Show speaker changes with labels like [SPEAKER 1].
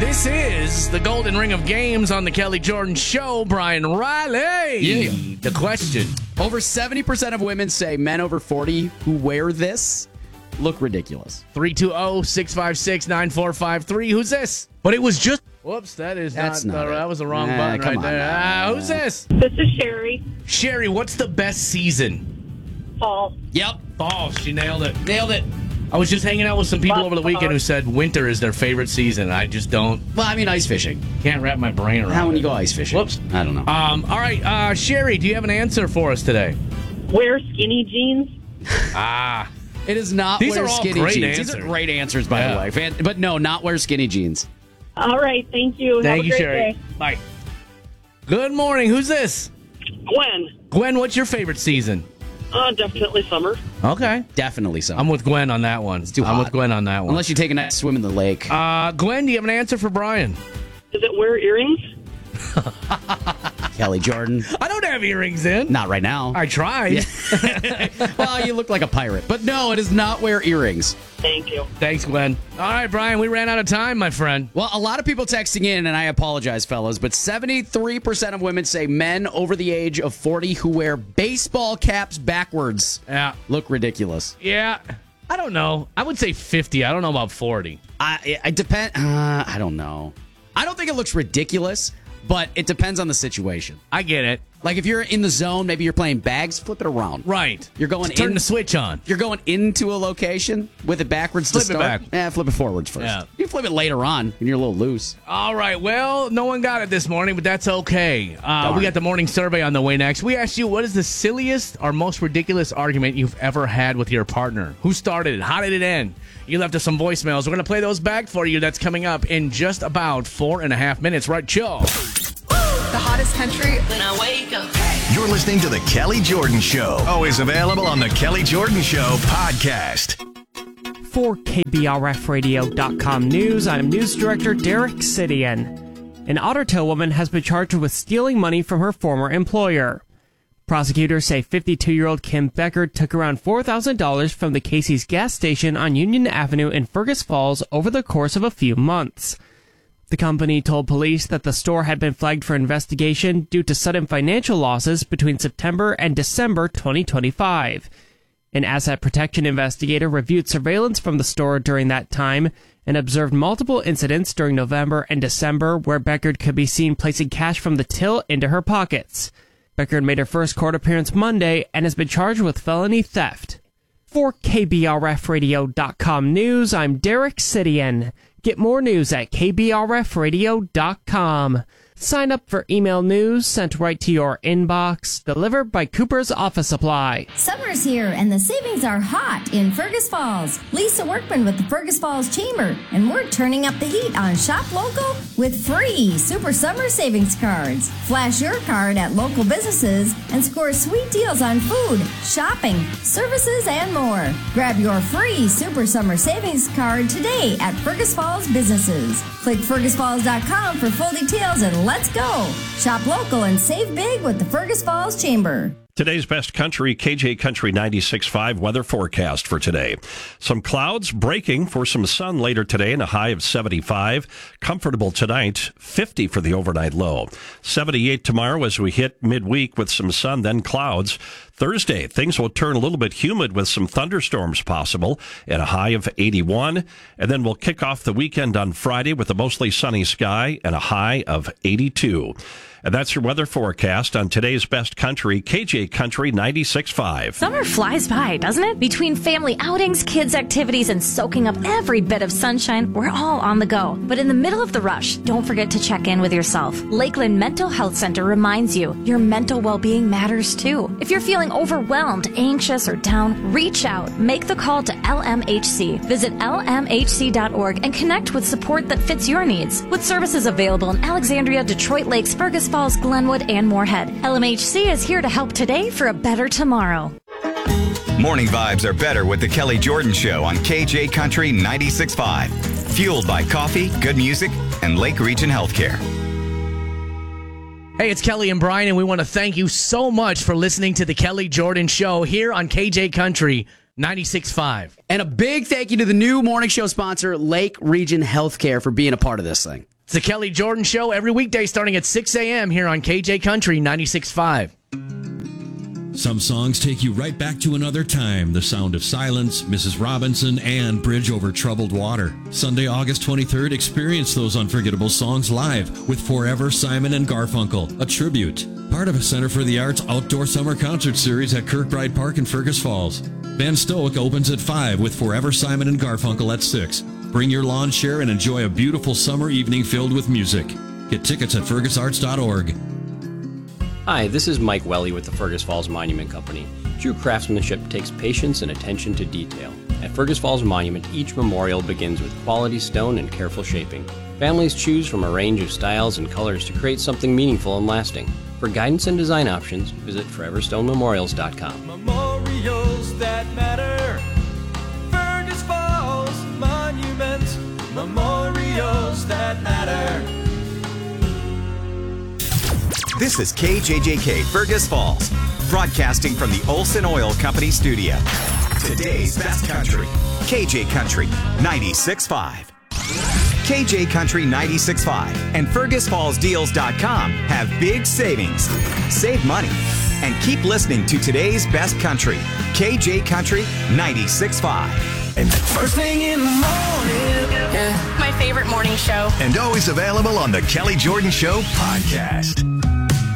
[SPEAKER 1] This is the Golden Ring of Games on the Kelly Jordan Show. Brian Riley.
[SPEAKER 2] Yeah.
[SPEAKER 1] The question.
[SPEAKER 2] Over 70% of women say men over 40 who wear this look ridiculous.
[SPEAKER 1] 320-656-9453. Who's this? But it was just... Whoops, that was the wrong button right there. Who's this?
[SPEAKER 3] This is Sherry.
[SPEAKER 1] Sherry, what's the best season?
[SPEAKER 3] Fall.
[SPEAKER 2] Yep.
[SPEAKER 1] Fall. She nailed it.
[SPEAKER 2] Nailed it.
[SPEAKER 1] I was just hanging out with some people over the weekend who said winter is their favorite season. I just don't...
[SPEAKER 2] Well, I mean, ice fishing.
[SPEAKER 1] Can't wrap my brain around
[SPEAKER 2] How when
[SPEAKER 1] it.
[SPEAKER 2] you go ice fishing?
[SPEAKER 1] Whoops.
[SPEAKER 2] I don't know.
[SPEAKER 1] All right, Sherry, do you have an answer for us today?
[SPEAKER 3] Wear skinny jeans.
[SPEAKER 2] It is not
[SPEAKER 1] These
[SPEAKER 2] wear
[SPEAKER 1] are all
[SPEAKER 2] skinny
[SPEAKER 1] great
[SPEAKER 2] jeans.
[SPEAKER 1] answers.
[SPEAKER 2] These are great answers, by the way. But no, not wear skinny jeans.
[SPEAKER 3] All right, thank you.
[SPEAKER 1] Thank
[SPEAKER 3] Have a
[SPEAKER 1] you,
[SPEAKER 3] great
[SPEAKER 1] Sherry.
[SPEAKER 3] day.
[SPEAKER 1] Bye. Good morning. Who's this?
[SPEAKER 3] Gwen.
[SPEAKER 1] Gwen, what's your favorite season?
[SPEAKER 3] Definitely summer.
[SPEAKER 1] Okay.
[SPEAKER 2] Definitely so.
[SPEAKER 1] I'm with Gwen on that one.
[SPEAKER 2] too
[SPEAKER 1] I'm
[SPEAKER 2] hot.
[SPEAKER 1] with Gwen on that one.
[SPEAKER 2] Unless you take a nice swim in the lake.
[SPEAKER 1] Gwen, do you have an answer for Brian?
[SPEAKER 3] Does it wear earrings?
[SPEAKER 2] Kelly Jordan.
[SPEAKER 1] I don't have earrings in.
[SPEAKER 2] Not right now.
[SPEAKER 1] I tried.
[SPEAKER 2] Well, you look like a pirate. But no, it does not wear earrings.
[SPEAKER 3] Thank you.
[SPEAKER 1] Thanks, Gwen. All right, Brian, we ran out of time, my friend.
[SPEAKER 2] Well, a lot of people texting in, and I apologize, fellas, but 73% of women say men over the age of 40 who wear baseball caps backwards look ridiculous.
[SPEAKER 1] Yeah. I don't know. I would say 50. I don't know about 40.
[SPEAKER 2] I depend. I don't know. I don't think it looks ridiculous, but it depends on the situation.
[SPEAKER 1] I get it.
[SPEAKER 2] Like if you're in the zone, maybe you're playing bags, flip it around.
[SPEAKER 1] Right.
[SPEAKER 2] You're going
[SPEAKER 1] Just turn
[SPEAKER 2] in,
[SPEAKER 1] the switch on.
[SPEAKER 2] You're going into a location with it backwards
[SPEAKER 1] Flip
[SPEAKER 2] to
[SPEAKER 1] it
[SPEAKER 2] start.
[SPEAKER 1] back.
[SPEAKER 2] Yeah, flip it forwards first.
[SPEAKER 1] Yeah.
[SPEAKER 2] You flip it later on when you're a little loose.
[SPEAKER 1] All right. Well, no one got it this morning, but that's okay. We got the morning survey on the way next. We asked you, what is the silliest or most ridiculous argument you've ever had with your partner? Who started it? How did it end? You left us some voicemails. We're going to play those back for you. That's coming up in just about 4.5 minutes. Right, Joe?
[SPEAKER 4] The hottest country.
[SPEAKER 5] When I wake up.
[SPEAKER 6] You're listening to The Kelly Jordan Show. Always available on The Kelly Jordan Show podcast.
[SPEAKER 7] For KBRFradio.com News, I'm News Director Derek Sidian. An Otter Tail woman has been charged with stealing money from her former employer. Prosecutors say 52-year-old Kim Becker took around $4,000 from the Casey's gas station on Union Avenue in Fergus Falls over the course of a few months. The company told police that the store had been flagged for investigation due to sudden financial losses between September and December 2025. An asset protection investigator reviewed surveillance from the store during that time and observed multiple incidents during November and December where Beckard could be seen placing cash from the till into her pockets. Beckard made her first court appearance Monday and has been charged with felony theft. For KBRFradio.com News, I'm Derek Sidian. Get more news at KBRFradio.com. Sign up for email news sent right to your inbox, delivered by Cooper's Office Supply.
[SPEAKER 8] Summer's here and the savings are hot in Fergus Falls. Lisa Workman with the Fergus Falls Chamber, and we're turning up the heat on Shop Local with free Super Summer Savings Cards. Flash your card at local businesses and score sweet deals on food, shopping, services, and more. Grab your free Super Summer Savings Card today at Fergus Falls businesses. Click fergusfalls.com for full details and let's go. Shop local and save big with the Fergus Falls Chamber.
[SPEAKER 9] Today's best country, KJ Country 96.5 weather forecast for today. Some clouds breaking for some sun later today and a high of 75. Comfortable tonight, 50 for the overnight low. 78 tomorrow as we hit midweek with some sun, then clouds. Thursday, things will turn a little bit humid with some thunderstorms possible and a high of 81. And then we'll kick off the weekend on Friday with a mostly sunny sky and a high of 82. And that's your weather forecast on today's best country, KJ Country 96.5.
[SPEAKER 10] Summer flies by, doesn't it? Between family outings, kids' activities, and soaking up every bit of sunshine, we're all on the go. But in the middle of the rush, don't forget to check in with yourself. Lakeland Mental Health Center reminds you your mental well-being matters too. If you're feeling overwhelmed, anxious, or down, reach out. Make the call to LMHC. Visit lmhc.org and connect with support that fits your needs. With services available in Alexandria, Detroit Lakes, Fergus Falls, Glenwood, and Moorhead, LMHC is here to help today for a better tomorrow.
[SPEAKER 11] Morning vibes are better with the Kelly Jordan Show on KJ Country 96.5. Fueled by coffee, good music, and Lake Region Healthcare.
[SPEAKER 1] Hey, it's Kelly and Brian, and we want to thank you so much for listening to the Kelly Jordan Show here on KJ Country 96.5.
[SPEAKER 2] And a big thank you to the new morning show sponsor, Lake Region Healthcare, for being a part of this thing.
[SPEAKER 1] It's the Kelly Jordan Show every weekday starting at 6 a.m. here on KJ Country 96.5.
[SPEAKER 5] Some songs take you right back to another time. The Sound of Silence, Mrs. Robinson, and Bridge Over Troubled Water. Sunday, August 23rd, experience those unforgettable songs live with Forever Simon and Garfunkel, a tribute. Part of a Center for the Arts outdoor summer concert series at Kirkbride Park in Fergus Falls. Van Stoic opens at 5 with Forever Simon and Garfunkel at 6. Bring your lawn chair and enjoy a beautiful summer evening filled with music. Get tickets at fergusarts.org.
[SPEAKER 12] Hi, this is Mike Welly with the Fergus Falls Monument Company. True craftsmanship takes patience and attention to detail. At Fergus Falls Monument, each memorial begins with quality stone and careful shaping. Families choose from a range of styles and colors to create something meaningful and lasting. For guidance and design options, visit foreverstonememorials.com.
[SPEAKER 13] Memorials that matter. Fergus Falls Monument. Memorials that matter.
[SPEAKER 11] This is KJJK Fergus Falls, broadcasting from the Olson Oil Company studio. Today's best country, KJ Country 96.5. KJ Country 96.5 and FergusFallsDeals.com have big savings. Save money and keep listening to today's best country, KJ Country 96.5.
[SPEAKER 6] And
[SPEAKER 13] First thing in the morning.
[SPEAKER 4] My favorite morning show.
[SPEAKER 6] And always available on the Kelly Jordan Show podcast.